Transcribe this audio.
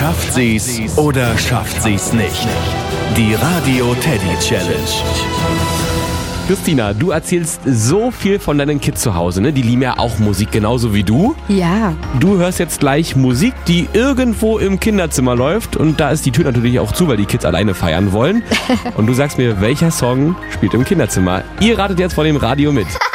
Schafft sie's oder schafft sie's nicht? Die Radio Teddy Challenge. Christina, du erzählst so viel von deinen Kids zu Hause, ne? Die lieben ja auch Musik, genauso wie du. Ja. Du hörst jetzt gleich Musik, die irgendwo im Kinderzimmer läuft. Und da ist die Tür natürlich auch zu, weil die Kids alleine feiern wollen. Und du sagst mir, welcher Song spielt im Kinderzimmer? Ihr ratet jetzt vor dem Radio mit.